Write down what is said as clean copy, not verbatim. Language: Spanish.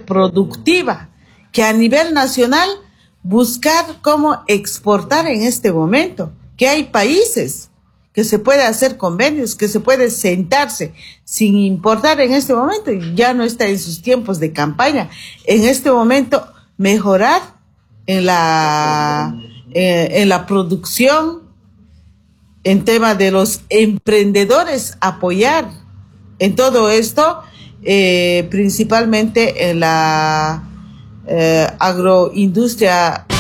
productiva, que a nivel nacional buscar cómo exportar en este momento, que hay países que se puede hacer convenios, que se puede sentarse sin importar en este momento, ya no está en sus tiempos de campaña, en este momento mejorar en la producción, en tema de los emprendedores, apoyar en todo esto, principalmente en la agroindustria